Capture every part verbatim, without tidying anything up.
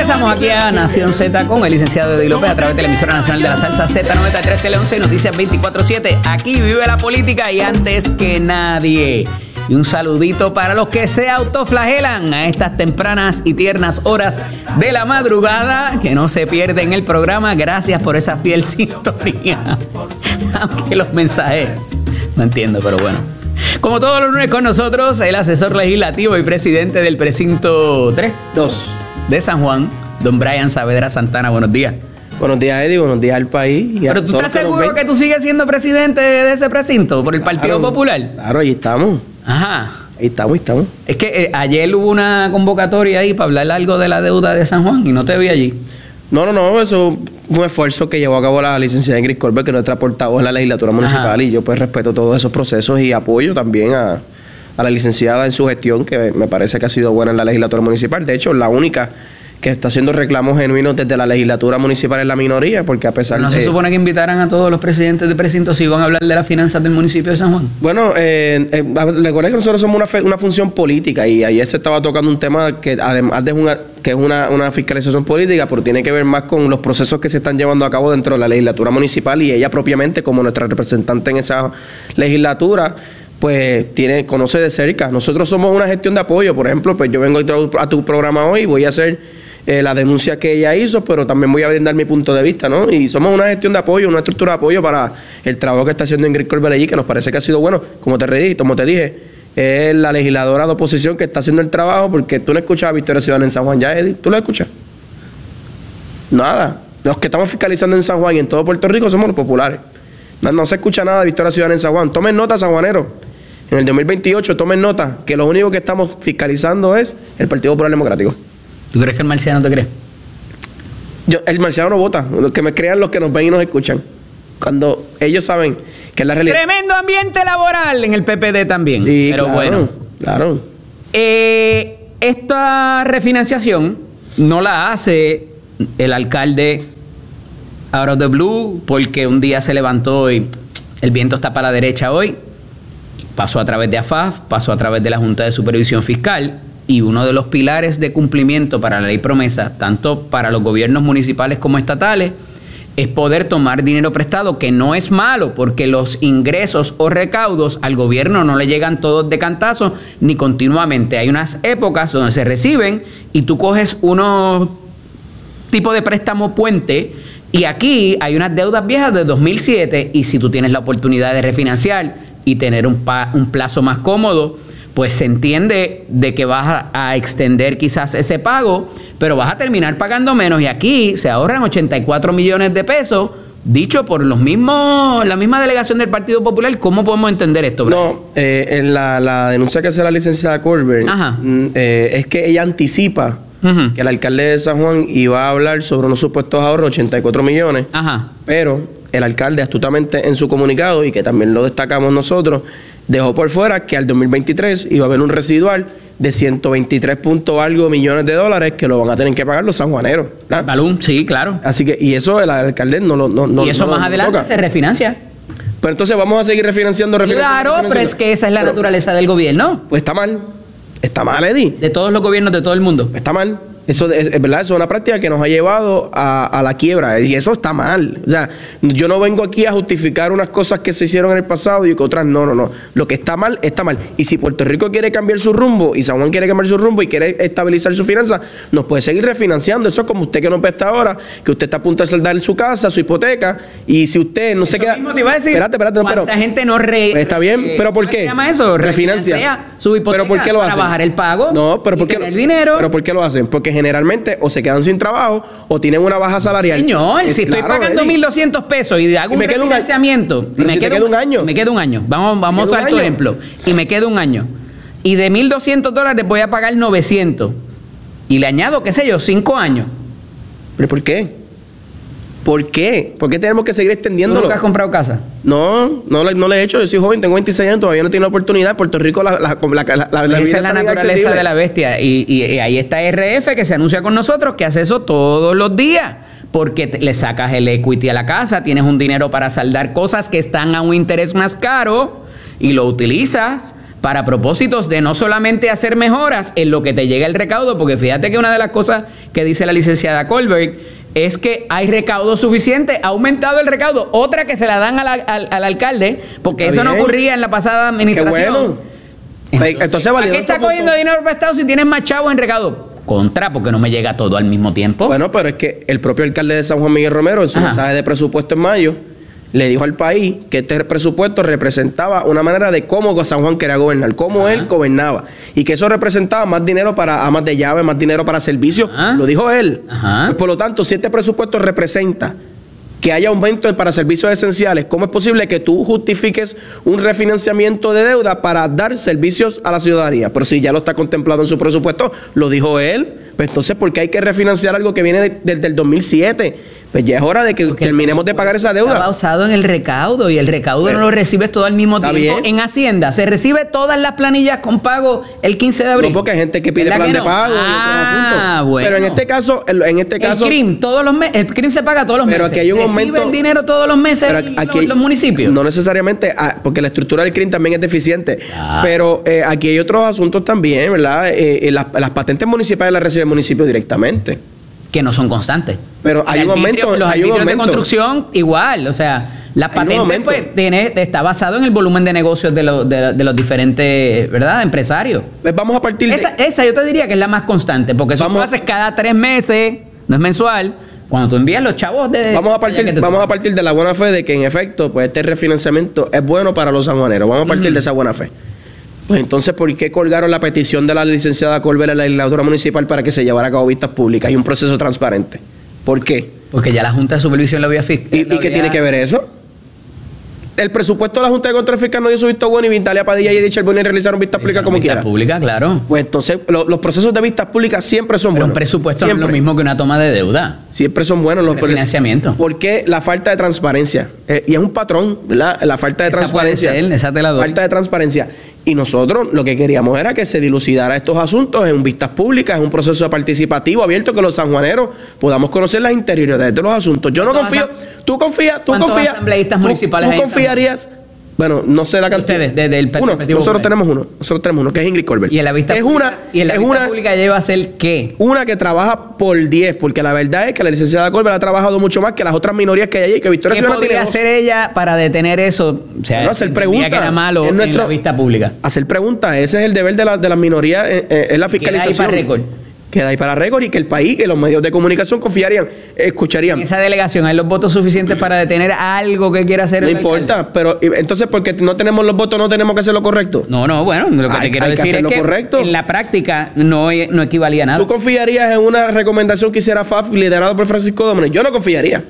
Regresamos aquí a Nación Z con el licenciado Eddie López a través de la emisora nacional de la salsa Z noventa y tres Tele once Noticias veinticuatro siete. Aquí vive la política y antes que nadie. Y un saludito para los que se autoflagelan a estas tempranas y tiernas horas de la madrugada, que no se pierden el programa. Gracias por esa fiel sintonía. Aunque los mensajes no entiendo, pero bueno. Como todos los lunes con nosotros, el asesor legislativo y presidente del precinto tres dos de San Juan, don Brian Saavedra Santana. Buenos días. Buenos días, Eddie. Buenos días al país. Y Pero tú estás seguro que tú sigues siendo presidente de ese precinto por el Partido claro, Popular. Claro, ahí estamos. Ajá. Ahí estamos, ahí estamos. Es que eh, ayer hubo una convocatoria ahí para hablar algo de la deuda de San Juan y no te vi allí. No, no, no, eso fue un esfuerzo que llevó a cabo la licenciada Ingrid Corbett, que es nuestra portavoz en la legislatura municipal. Ajá. Y yo pues respeto todos esos procesos y apoyo también a, a la licenciada en su gestión, que me parece que ha sido buena en la legislatura municipal. De hecho, la única que está haciendo reclamos genuinos desde la legislatura municipal es la minoría, porque a pesar de... ¿No se supone que invitaran a todos los presidentes de precinto si iban a hablar de las finanzas del municipio de San Juan? Bueno, eh, eh, recuerden que nosotros somos una, fe, una función política y ayer se estaba tocando un tema que además de una, que es una, una fiscalización política, pero tiene que ver más con los procesos que se están llevando a cabo dentro de la legislatura municipal y ella propiamente como nuestra representante en esa legislatura, pues tiene, conoce de cerca. Nosotros somos una gestión de apoyo, por ejemplo, pues yo vengo a tu programa hoy y voy a hacer Eh, la denuncia que ella hizo, pero también voy a brindar mi punto de vista, ¿no? Y somos una gestión de apoyo, una estructura de apoyo para el trabajo que está haciendo Ingrid Corbett allí, que nos parece que ha sido bueno. Como te reí, como te dije, es la legisladora de oposición que está haciendo el trabajo, porque tú no escuchas a Victoria Ciudadana en San Juan, ¿ya, Eddie? ¿Tú lo escuchas? Nada. Los que estamos fiscalizando en San Juan y en todo Puerto Rico somos los populares. No, no se escucha nada de Victoria Ciudadana en San Juan. Tomen nota, sanjuaneros. En el dos mil veintiocho, tomen nota que lo único que estamos fiscalizando es el Partido Popular Democrático. ¿Tú crees que el marciano te cree? Yo, el marciano no vota. Los que me crean, los que nos ven y nos escuchan. Cuando ellos saben que es la realidad. Tremendo ambiente laboral en el P P D también. Sí, pero claro, bueno. Claro. Eh, esta refinanciación no la hace el alcalde out of the blue porque un día se levantó y el viento está para la derecha hoy. Pasó a través de A F A F, pasó a través de la Junta de Supervisión Fiscal. Y uno de los pilares de cumplimiento para la ley promesa, tanto para los gobiernos municipales como estatales, es poder tomar dinero prestado, que no es malo, porque los ingresos o recaudos al gobierno no le llegan todos de cantazo, ni continuamente. Hay unas épocas donde se reciben y tú coges unos tipos de préstamo puente, y aquí hay unas deudas viejas de dos mil siete, y si tú tienes la oportunidad de refinanciar y tener un, pa- un plazo más cómodo, pues se entiende de que vas a, a extender quizás ese pago, pero vas a terminar pagando menos. Y aquí se ahorran ochenta y cuatro millones de pesos, dicho por los mismos, la misma delegación del Partido Popular. ¿Cómo podemos entender esto, Brian? No, eh, en la, la denuncia que hace la licenciada Corbett, eh, es que ella anticipa uh-huh. que el alcalde de San Juan iba a hablar sobre unos supuestos ahorros, ochenta y cuatro millones, Ajá. pero el alcalde astutamente en su comunicado, y que también lo destacamos nosotros, dejó por fuera que al dos mil veintitrés iba a haber un residual de ciento veintitrés punto algo millones de dólares que lo van a tener que pagar los sanjuaneros. Balún, sí, claro. Así que, y eso el alcalde no lo no, no, Y eso no, más no adelante toca. se refinancia. Pero entonces vamos a seguir refinanciando, refinanciando. Claro, refinanciando. pero es que esa es la pero, naturaleza del gobierno. Pues está mal. Está mal, Eddie. De todos los gobiernos de todo el mundo. Está mal. Eso es, es verdad, eso es una práctica que nos ha llevado a, a la quiebra, y eso está mal. O sea, yo no vengo aquí a justificar unas cosas que se hicieron en el pasado y que otras no, no, no. Lo que está mal, está mal. Y si Puerto Rico quiere cambiar su rumbo y San Juan quiere cambiar su rumbo y quiere estabilizar su finanza, nos puede seguir refinanciando. Eso es como usted que no presta ahora, que usted está a punto de saldar su casa, su hipoteca, y si usted no eso se queda... Mismo te iba a decir, espérate, espérate, ¿cuánta pero, gente no re... Pues está bien, pero ¿por ¿cómo qué? se llama eso? Refinancia. Refinancia su hipoteca. ¿Pero por qué lo hacen? Para bajar el pago. No, pero ¿por qué? El dinero. ¿Pero por qué lo hacen? Porque generalmente o se quedan sin trabajo o tienen una baja salarial. Señor, es, si estoy claro, pagando mil doscientos pesos y hago y un me queda un refinanciamiento, pero me si queda te queda un año. Me queda un año. Vamos, vamos a dar tu ejemplo. Y me queda un año. Y de mil doscientos dólares voy a pagar novecientos. Y le añado, qué sé yo, cinco años. ¿Pero por qué? ¿Por qué? ¿Por qué tenemos que seguir extendiéndolo? ¿Tú nunca has comprado casa? No, no, no le he hecho. Yo soy joven, tengo veintiséis años, todavía no tengo la oportunidad. Puerto Rico, la, la, la, la, la, la Esa es la naturaleza de la bestia. Y, y, y ahí está R F, que se anuncia con nosotros, que hace eso todos los días. Porque te, le sacas el equity a la casa, tienes un dinero para saldar cosas que están a un interés más caro y lo utilizas para propósitos de no solamente hacer mejoras en lo que te llega el recaudo, porque fíjate que una de las cosas que dice la licenciada Colbert es que hay recaudo suficiente, ha aumentado el recaudo, otra que se la dan a la, al, al alcalde, porque está eso bien. No ocurría en la pasada administración. Qué bueno. Entonces, Entonces ¿a qué está cogiendo dinero prestado si tienes más chavos en recaudo? Contra, porque no me llega todo al mismo tiempo. Bueno, pero es que el propio alcalde de San Juan, Miguel Romero, en su Ajá. mensaje de presupuesto en mayo, le dijo al país que este presupuesto representaba una manera de cómo San Juan quería gobernar, cómo Ajá. él gobernaba, y que eso representaba más dinero para amas de llave, más dinero para servicios, Ajá. lo dijo él. Pues, por lo tanto, si este presupuesto representa que haya aumento para servicios esenciales, ¿cómo es posible que tú justifiques un refinanciamiento de deuda para dar servicios a la ciudadanía? Pero si ya lo está contemplado en su presupuesto, lo dijo él, pues entonces, ¿por qué hay que refinanciar algo que viene desde de, de, el dos mil siete? Pues ya es hora de que Porque terminemos de pagar esa deuda. Está basado en el recaudo y el recaudo Pero, no lo recibes todo al mismo tiempo. Bien. En Hacienda se recibe todas las planillas con pago el quince de abril. No, porque hay gente que pide plan que no? de pago. Ah, bueno. Pero en este caso, en este caso. El C R I M, todos los meses, el C R I M se paga todos los pero meses. Aquí hay un ¿Recibe aumento, el dinero todos los meses pero aquí, los, los municipios? No necesariamente, porque la estructura del C R I M también es deficiente. Ah. Pero eh, aquí hay otros asuntos también, ¿verdad? Eh, eh, las, las patentes municipales las recibe el municipio directamente. Que no son constantes. Pero hay un aumento. Los hay un aumento de construcción, igual. O sea, la patente pues, tiene, está basado en el volumen de negocios de, lo, de, de los diferentes, ¿verdad?, empresarios. Pues vamos a partir de... Esa, esa yo te diría que es la más constante, porque eso lo haces cada tres meses, no es mensual. Cuando tú envías los chavos de... Vamos a partir, vamos a partir de la buena fe de que, en efecto, pues este refinanciamiento es bueno para los sanjuaneros. Vamos a partir uh-huh. de esa buena fe. Pues entonces, ¿por qué colgaron la petición de la licenciada Colbert a la legislatura municipal para que se llevara a cabo vistas públicas? Hay un proceso transparente. ¿Por qué? Porque ya la Junta de Supervisión lo había fijado. ¿Y, ¿y qué tiene que ver eso? El presupuesto de la Junta de Control Fiscal no dio su visto bueno y Vitalia Padilla y Edith Charbonnier realizaron vistas públicas como quiera. Vistas públicas, claro. Pues entonces, lo, los procesos de vistas públicas siempre son Pero buenos. un presupuesto siempre. No es lo mismo que una toma de deuda. Siempre son buenos los financiamientos. ¿Por qué la falta de transparencia? Eh, y es un patrón, ¿verdad? La falta de esa transparencia. Puede ser, esa te la doy. Falta de transparencia. Y nosotros lo que queríamos era que se dilucidara estos asuntos en vistas públicas, en un proceso participativo abierto, que los sanjuaneros podamos conocer las interioridades de los asuntos. Yo no confío. Tú confías, tú confías. asambleístas tú, municipales tú confiarías. Bueno, no sé la cantidad. Ustedes, desde el uno, nosotros tenemos uno, nosotros tenemos uno, que es Ingrid Colbert. Y en la vista es pública, una, y en la es vista una, pública lleva a ser ¿qué? Una que trabaja por diez, porque la verdad es que la licenciada Colbert ha trabajado mucho más que las otras minorías que hay allí, que Victoria Ciudadana tiene. ¿Qué podría hacer ella para detener eso? O sea, no, hacer preguntas. Que era malo en, nuestro, en la vista pública. Hacer preguntas, ese es el deber de, la, de las minorías, eh, eh, es la fiscalización. Queda ahí para récord. Queda ahí para récord y que el país, que los medios de comunicación confiarían, escucharían. En esa delegación hay los votos suficientes para detener algo que quiera hacer el alcalde. No importa, pero entonces porque no tenemos los votos no tenemos que hacer lo correcto. No, no, bueno, lo que hay, te quiero hay decir que es que correcto. En la práctica no, no equivalía a nada. ¿Tú confiarías en una recomendación que hiciera F A F liderado por Francisco Domínguez? Yo no confiaría.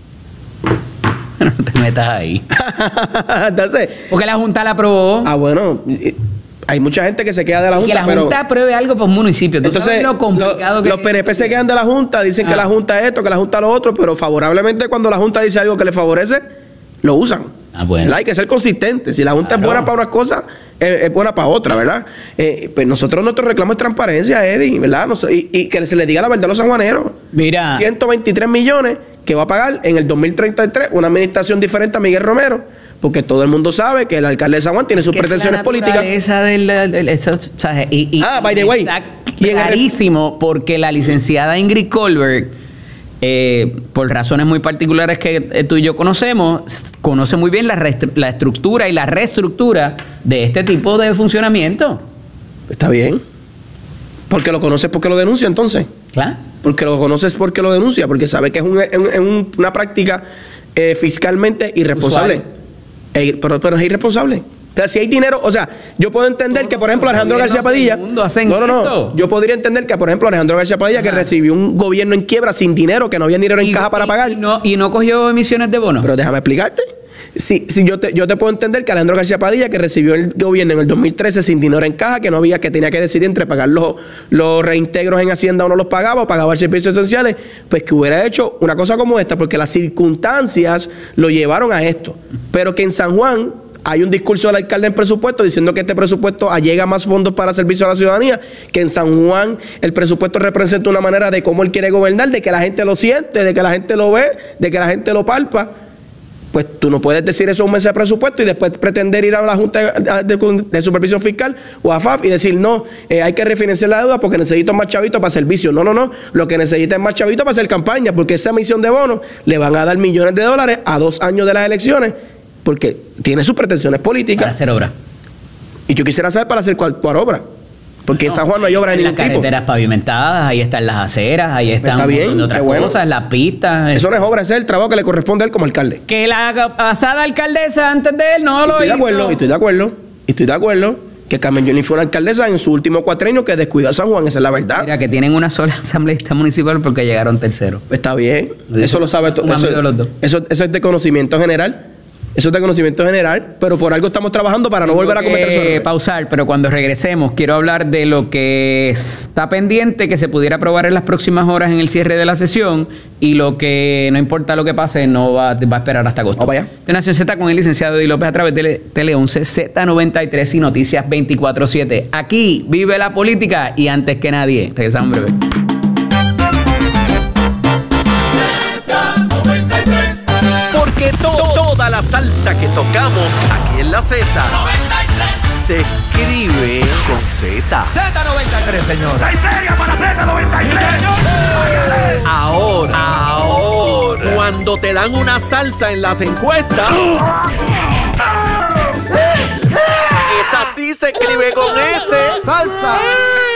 No te metas ahí. Entonces, porque la Junta la aprobó. Ah, bueno. Hay mucha gente que se queda de la y Junta. Que la pero, Junta apruebe algo por municipio. Entonces, lo complicado lo, que los P N P se quedan de la Junta, dicen ah. que la Junta es esto, que la Junta es lo otro, pero favorablemente cuando la Junta dice algo que le favorece, lo usan. Ah, bueno. Hay que ser consistente. Si la Junta claro. es buena para unas cosas, es, es buena para otras, ¿verdad? Eh, pues nosotros nuestro reclamo es transparencia, Eddie, ¿verdad? Y, y que se le diga la verdad a los sanjuaneros. Mira. ciento veintitrés millones que va a pagar en el dos mil treinta y tres una administración diferente a Miguel Romero. Porque todo el mundo sabe que el alcalde de San Juan tiene sus pretensiones políticas. Esa del, del, eso, o sea, y, y, ah, by the way. Está clarísimo porque la licenciada Ingrid Colbert, eh, por razones muy particulares que eh, tú y yo conocemos, conoce muy bien la, la estructura y la reestructura de este tipo de funcionamiento. Está bien. Porque lo conoces porque lo denuncia entonces. Claro. Porque lo conoces porque lo denuncia, porque sabe que es, un, es un, una práctica eh, fiscalmente irresponsable. Usual. Pero, pero es irresponsable. O sea, si hay dinero, o sea, yo puedo entender que, por ejemplo, Alejandro García Padilla. No, no, no. Yo podría entender que, por ejemplo, Alejandro García Padilla, Ajá. que recibió un gobierno en quiebra sin dinero, que no había dinero en y, caja para y, pagar. Y no, y no cogió emisiones de bonos. Pero déjame explicarte. Si, si yo, te, yo te puedo entender que Alejandro García Padilla, que recibió el gobierno en el dos mil trece sin dinero en caja, que no había, que tenía que decidir entre pagar los, los reintegros en Hacienda o no los pagaba, o pagaba servicios esenciales, pues que hubiera hecho una cosa como esta, porque las circunstancias lo llevaron a esto. Pero que en San Juan hay un discurso del alcalde en presupuesto diciendo que este presupuesto allega más fondos para servicio a la ciudadanía, que en San Juan el presupuesto representa una manera de cómo él quiere gobernar, de que la gente lo siente, de que la gente lo ve, de que la gente lo palpa. pues tú no puedes decir eso un mes de presupuesto y después pretender ir a la Junta de, de, de Supervisión Fiscal o a F A F y decir, no, eh, hay que refinanciar la deuda porque necesito más chavitos para servicio. No, no, no. Lo que necesita es más chavitos para hacer campaña, porque esa emisión de bonos le van a dar millones de dólares a dos años de las elecciones, porque tiene sus pretensiones políticas. Para hacer obra. Y yo quisiera saber para hacer cuál, cuál obra. Porque no, en San Juan no hay obra de ningún tipo. Las carreteras pavimentadas, ahí están las aceras, ahí están Está bien, otras bueno. cosas, las pistas. Eso no es obra, ese es el trabajo que le corresponde a él como alcalde. Que la pasada alcaldesa antes de él no y lo estoy hizo. de acuerdo, y estoy de acuerdo, y estoy de acuerdo que Carmen Yulín fue una alcaldesa en su último cuatrenio que descuidó a San Juan, esa es la verdad. Mira, que tienen una sola asambleísta municipal porque llegaron tercero. Está bien, eso lo sabe todo. Eso, eso, eso es de conocimiento general. Eso es de conocimiento general, pero por algo estamos trabajando para no volver a cometer esos errores. Pausar, pero cuando regresemos quiero hablar de lo que está pendiente que se pudiera aprobar en las próximas horas en el cierre de la sesión y lo que no importa lo que pase no va, va a esperar hasta agosto. Vamos allá. De Nación Z con el licenciado Eddie López a través de Tele once, Z noventa y tres y Noticias veinticuatro siete. Aquí vive la política y antes que nadie. Regresamos en breve. Porque to toda la salsa que tocamos aquí en la Z se escribe con Z. Z noventa y tres, señor. ¡La histeria para Z noventa y tres! Ahora, ahora, cuando te dan una salsa en las encuestas, esa sí se escribe con S. ¡Salsa!